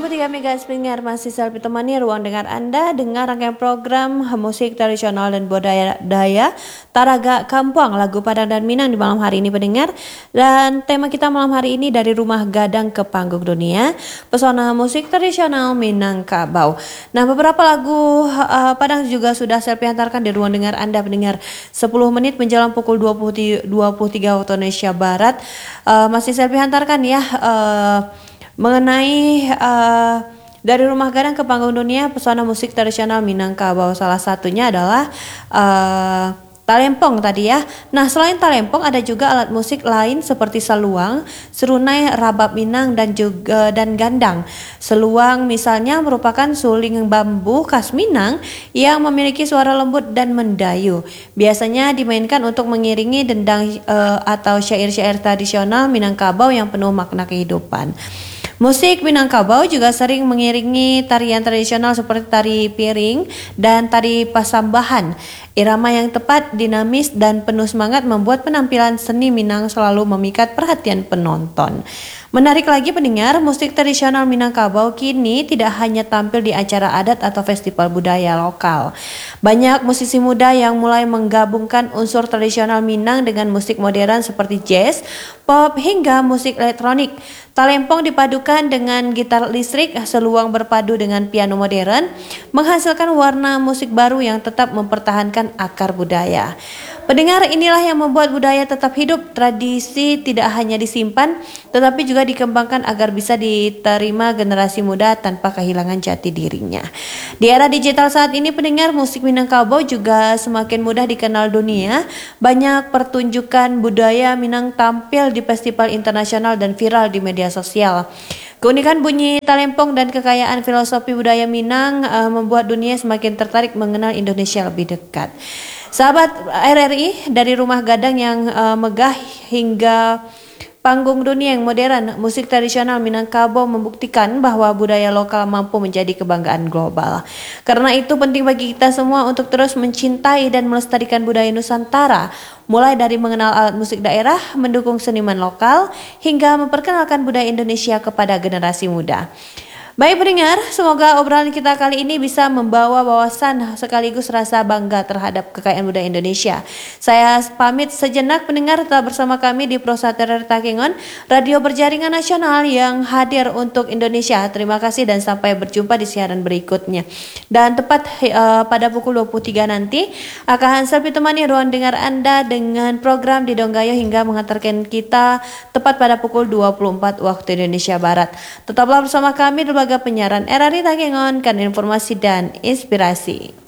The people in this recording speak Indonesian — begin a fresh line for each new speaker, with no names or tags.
23 MHz pendengar masih selalu temani ruang dengar Anda dengan rangkaian program musik tradisional dan budaya Taraga Kampuang, lagu Padang dan Minang di malam hari ini pendengar. Dan tema kita malam hari ini dari rumah gadang ke panggung dunia, pesona musik tradisional Minangkabau. Nah, beberapa lagu Padang juga sudah saya hantarkan di ruang dengar Anda pendengar. 10 menit menjelang pukul 23 waktu Indonesia Barat. Masih saya hantarkan ya mengenai dari rumah gadang ke panggung dunia pesona musik tradisional Minangkabau. Salah satunya adalah talempong tadi ya. Nah, selain talempong ada juga alat musik lain seperti seluang, serunai, rabab Minang dan gandang. Seluang misalnya merupakan suling bambu khas Minang yang memiliki suara lembut dan mendayu. Biasanya dimainkan untuk mengiringi dendang atau syair-syair tradisional Minangkabau yang penuh makna kehidupan. Musik Minangkabau juga sering mengiringi tarian tradisional seperti tari piring dan tari pasambahan. Irama yang tepat, dinamis, dan penuh semangat membuat penampilan seni Minang selalu memikat perhatian penonton. Menarik lagi pendengar, musik tradisional Minangkabau kini tidak hanya tampil di acara adat atau festival budaya lokal. Banyak musisi muda yang mulai menggabungkan unsur tradisional Minang dengan musik modern seperti jazz, pop, hingga musik elektronik. Talempong dipadukan dengan gitar listrik, seluang berpadu dengan piano modern, menghasilkan warna musik baru yang tetap mempertahankan akar budaya. Pendengar, inilah yang membuat budaya tetap hidup. Tradisi tidak hanya disimpan, tetapi juga dikembangkan agar bisa diterima generasi muda tanpa kehilangan jati dirinya. Di era digital saat ini, pendengar, musik Minangkabau juga semakin mudah dikenal dunia. Banyak pertunjukan budaya Minang tampil di festival internasional dan viral di media sosial. Keunikan bunyi talempong dan kekayaan filosofi budaya Minang membuat dunia semakin tertarik mengenal Indonesia lebih dekat. Sahabat RRI, dari rumah gadang yang megah hingga panggung dunia yang modern, musik tradisional Minangkabau membuktikan bahwa budaya lokal mampu menjadi kebanggaan global. Karena itu penting bagi kita semua untuk terus mencintai dan melestarikan budaya Nusantara, mulai dari mengenal alat musik daerah, mendukung seniman lokal, hingga memperkenalkan budaya Indonesia kepada generasi muda. Baik pendengar, semoga obrolan kita kali ini bisa membawa wawasan sekaligus rasa bangga terhadap kekayaan budaya Indonesia. Saya pamit sejenak pendengar, tetap bersama kami di Prosater Takengon, radio berjaringan nasional yang hadir untuk Indonesia. Terima kasih dan sampai berjumpa di siaran berikutnya. Dan tepat pada pukul 23 nanti akan Selvi temani ruang dengar Anda dengan program Didonggayo hingga mengantarkan kita tepat pada pukul 24 waktu Indonesia Barat. Tetaplah bersama kami di penyiaran RRI Takengon, kan informasi dan inspirasi.